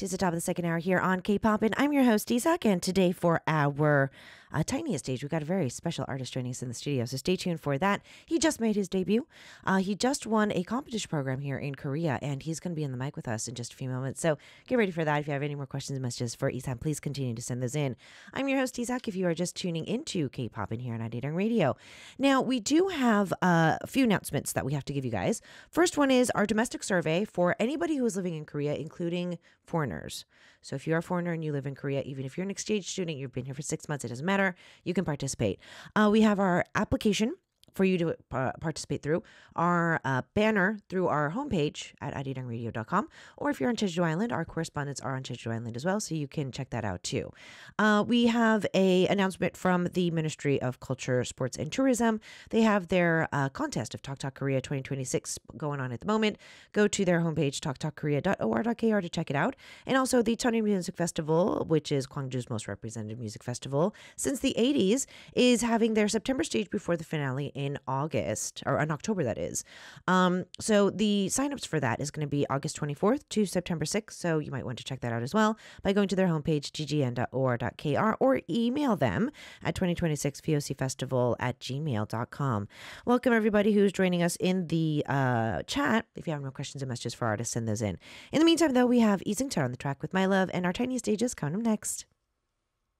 Tis the top of the second hour here on K-Pop, and I'm your host, Isak, and today for our tiniest stage, we've got a very special artist joining us in the studio, so stay tuned for that. He just made his debut. He just won a competition program here in Korea, and he's going to be in the mic with us in just a few moments, so get ready for that. If you have any more questions and messages for Isak, please continue to send those in. I'm your host, Isak, if you are just tuning into K-Pop in here on Arirang Radio. Now, we do have a few announcements that we have to give you guys. First one is our domestic survey for anybody who is living in Korea, including foreigners. So if you're a foreigner and you live in Korea, even if you're an exchange student, you've been here for 6 months, it doesn't matter. You can participate. We have our application for you to participate through our banner through our homepage at arirangradio.com. Or if you're on Jeju Island, our correspondents are on Jeju Island as well, so you can check that out too. We have a announcement from the Ministry of Culture, Sports and Tourism. They have their contest of Talk Talk Korea 2026 going on at the moment. Go to their homepage, talktalkkorea.or.kr, to check it out. And also the Tony Music Festival, which is Gwangju's most representative music festival since the 80s, is having their September stage before the finale in August, or in October, that is. So the signups for that is going to be August 24th to September 6th. So you might want to check that out as well by going to their homepage, ggn.or.kr, or email them at 2026vocfestival@gmail.com. Welcome everybody who's joining us in the chat. If you have no questions and messages for artists, send those in. In the meantime, though, we have Lee Seung-cheol on the track with My Love, and our tiny stages coming up next.